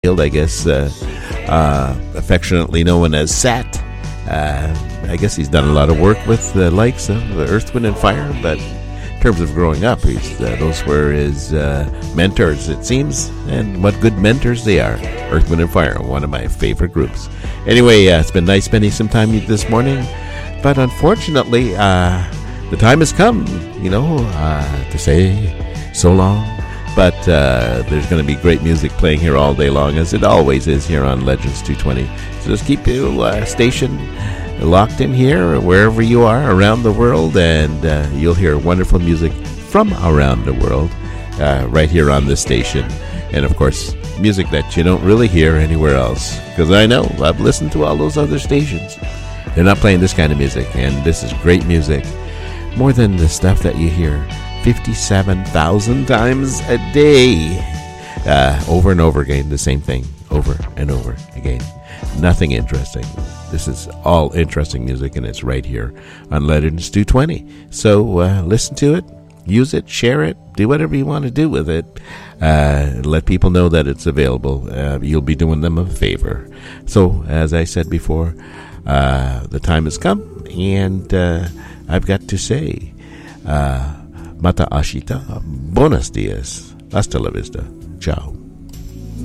I guess, affectionately known as Sat. I guess he's done a lot of work with the likes of Earth, Wind, and Fire, but in terms of growing up, those were his mentors, it seems, and what good mentors they are. Earth, Wind, and Fire, one of my favorite groups. Anyway, it's been nice spending some time this morning, but unfortunately, the time has come, to say so long. But there's going to be great music playing here all day long, as it always is here on Legends 220. So just keep your station locked in here, wherever you are around the world, and you'll hear wonderful music from around the world right here on this station. And, of course, music that you don't really hear anywhere else. Because I know, I've listened to all those other stations. They're not playing this kind of music, and this is great music. More than the stuff that you hear 57,000 times a day, over and over again, the same thing, over and over again. Nothing interesting. This is all interesting music, and it's right here on Legends 220. So listen to it, use it, share it, do whatever you want to do with it. Let people know that it's available. You'll be doing them a favor. So, as I said before, the time has come, and I've got to say, Mata ashita, buenos dias, hasta la vista, ciao.